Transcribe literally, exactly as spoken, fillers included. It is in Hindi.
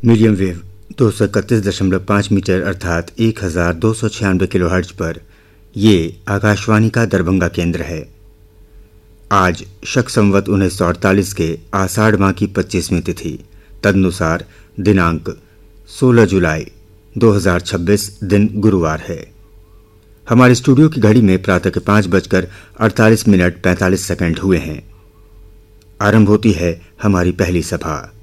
मीडियम वेव दो सौ इकतीस दशमलव पाँच मीटर अर्थात एक हजार दो सौ छियानवे किलो हर्ट्ज पर ये आकाशवाणी का दरभंगा केंद्र है। आज शक संवत उन्नीस सौ अड़तालीस के आषाढ़ माह की पच्चीसवीं तिथि, तदनुसार दिनांक सोलह जुलाई दो हजार छब्बीस, दिन गुरुवार है। हमारे स्टूडियो की घड़ी में प्रातः के पाँच बजकर अड़तालीस मिनट पैंतालीस सेकंड हुए हैं। आरंभ होती है हमारी पहली सभा।